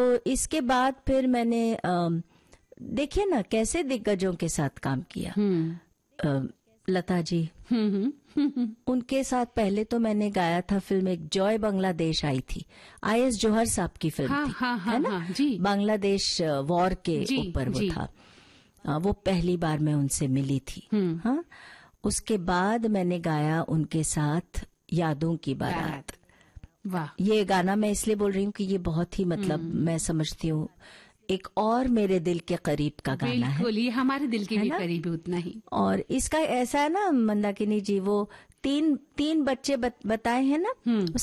इसके बाद फिर मैंने देखिए ना कैसे दिग्गजों के साथ काम किया। लता जी, उनके साथ पहले तो मैंने गाया था फिल्म, एक जॉय बांग्लादेश आई थी, IS जौहर साहब की फिल्म थी, है ना? जी। बांग्लादेश वॉर के ऊपर वो था। वो पहली बार मैं उनसे मिली थी। हाँ, उसके बाद मैंने गाया उनके साथ यादों की बारात। वाह। ये गाना मैं इसलिए बोल रही हूँ कि ये बहुत ही मतलब मैं समझती हूँ एक और मेरे दिल के करीब का गाना है। बिल्कुल, ये हमारे दिल के भी करीब है उतना ही। और इसका ऐसा है ना मंदाकिनी जी, वो तीन बच्चे बताए हैं ना,